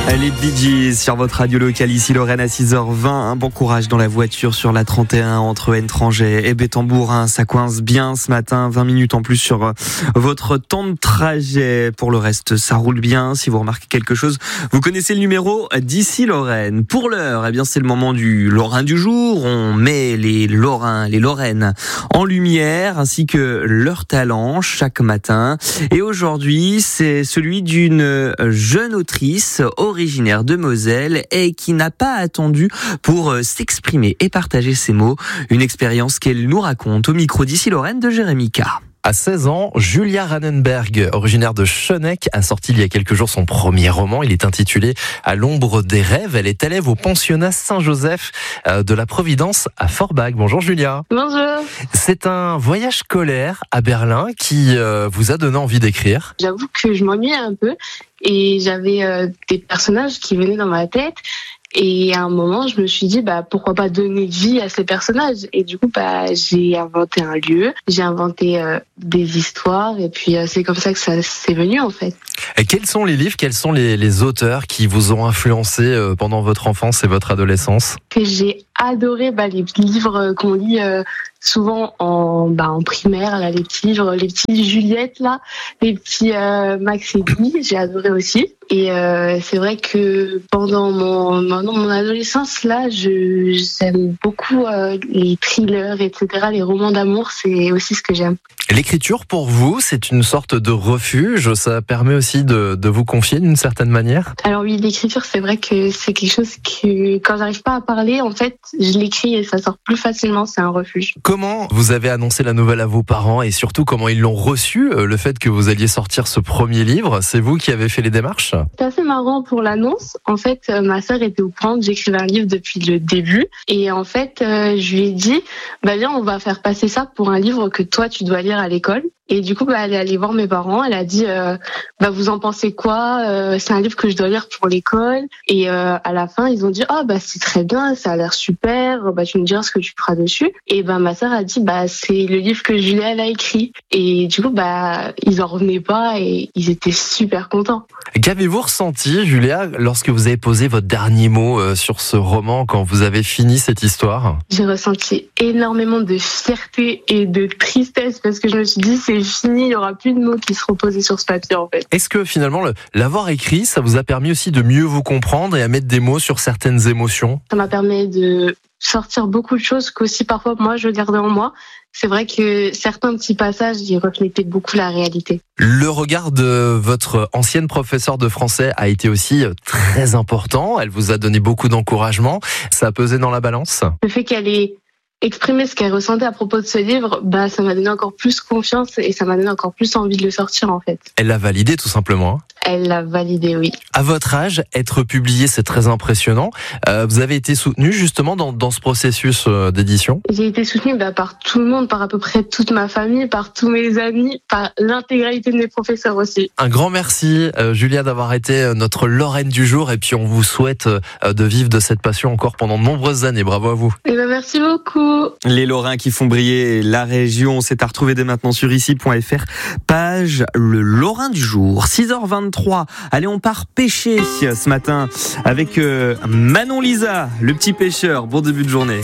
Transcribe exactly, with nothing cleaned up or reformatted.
Les Bee Gees sur votre radio locale, ici Lorraine à six heures vingt. Un bon courage dans la voiture sur la trente et un entre Étranget et Bétambourg. Hein. Ça coince bien ce matin, vingt minutes en plus sur votre temps de trajet. Pour le reste, ça roule bien. Si vous remarquez quelque chose, vous connaissez le numéro d'ici Lorraine. Pour l'heure, eh bien c'est le moment du Lorrain du jour. On met les Lorrains, les Lorraines en lumière ainsi que leurs talents chaque matin. Et aujourd'hui, c'est celui d'une jeune autrice originaire de Moselle et qui n'a pas attendu pour s'exprimer et partager ses mots. Une expérience qu'elle nous raconte au micro d'ici Lorraine de Jérémy K. À seize ans, Julia Rannenberg, originaire de Schöneck, a sorti il y a quelques jours son premier roman. Il est intitulé « À l'ombre des rêves ». Elle est élève au pensionnat Saint-Joseph de la Providence à Forbach. Bonjour Julia. Bonjour. C'est un voyage scolaire à Berlin qui vous a donné envie d'écrire. J'avoue que je m'ennuyais un peu et j'avais euh, des personnages qui venaient dans ma tête. Et à un moment, je me suis dit, bah, pourquoi pas donner vie à ces personnages? Et du coup, bah, j'ai inventé un lieu, j'ai inventé euh, des histoires, et puis euh, c'est comme ça que ça s'est venu, en fait. Et quels sont les livres, quels sont les, les auteurs qui vous ont influencé euh, pendant votre enfance et votre adolescence? Que j'ai adoré, bah, les livres qu'on lit euh, souvent en, bah, en primaire, là, les petits livres, les petits Juliette, là, les petits euh, Max et Guy, j'ai adoré aussi. Et euh, c'est vrai que pendant mon, pendant mon adolescence, là, je, j'aime beaucoup euh, les thrillers, et cetera. Les romans d'amour, c'est aussi ce que j'aime. L'écriture, pour vous, c'est une sorte de refuge. Ça permet aussi de, de vous confier d'une certaine manière? Alors oui, l'écriture, c'est vrai que c'est quelque chose que, quand j'arrive pas à parler, en fait, je l'écris et ça sort plus facilement. C'est un refuge. Comment vous avez annoncé la nouvelle à vos parents et surtout comment ils l'ont reçu, le fait que vous alliez sortir ce premier livre? C'est vous qui avez fait les démarches? C'est assez marrant pour l'annonce. En fait, euh, ma sœur était au courant que j'écrivais un livre depuis le début. Et en fait, euh, je lui ai dit, bah viens, on va faire passer ça pour un livre que toi, tu dois lire à l'école. Et du coup, bah, elle est allée voir mes parents. Elle a dit, euh, bah, vous en pensez quoi? euh, C'est un livre que je dois lire pour l'école. Et euh, à la fin, ils ont dit, ah, oh, bah, c'est très bien, ça a l'air super. Bah, tu me diras ce que tu feras dessus. Et bah, ma sœur a dit, bah, c'est le livre que Julia elle a écrit. Et du coup, bah, ils en revenaient pas et ils étaient super contents. Qu'avez-vous ressenti, Julia, lorsque vous avez posé votre dernier mot sur ce roman, quand vous avez fini cette histoire? J'ai ressenti énormément de fierté et de tristesse parce que je me suis dit, c'est fini, il n'y aura plus de mots qui seront posés sur ce papier, en fait. Est-ce que finalement, le, l'avoir écrit, ça vous a permis aussi de mieux vous comprendre et à mettre des mots sur certaines émotions? Ça m'a permis de sortir beaucoup de choses qu'aussi parfois moi je gardais en moi. C'est vrai que certains petits passages, ils reflétaient beaucoup la réalité. Le regard de votre ancienne professeure de français a été aussi très important. Elle vous a donné beaucoup d'encouragement. Ça a pesé dans la balance? Le fait qu'elle ait exprimé ce qu'elle ressentait à propos de ce livre, bah, ça m'a donné encore plus confiance et ça m'a donné encore plus envie de le sortir, en fait. Elle l'a validé, tout simplement. Elle l'a validé, oui. À votre âge, être publié, c'est très impressionnant. Euh, vous avez été soutenu justement dans, dans ce processus euh, d'édition? J'ai été soutenue bah, par tout le monde, par à peu près toute ma famille, par tous mes amis, par l'intégralité de mes professeurs aussi. Un grand merci, euh, Julia, d'avoir été notre Lorraine du jour. Et puis on vous souhaite euh, de vivre de cette passion encore pendant de nombreuses années. Bravo à vous. Et ben, merci beaucoup. Les Lorrains qui font briller la région, c'est à retrouver dès maintenant sur ici point f r, page le Lorrain du jour. six heures vingt-trois, allez, on part pêcher ce matin avec euh, Manon Lisa, le petit pêcheur. Bon début de journée.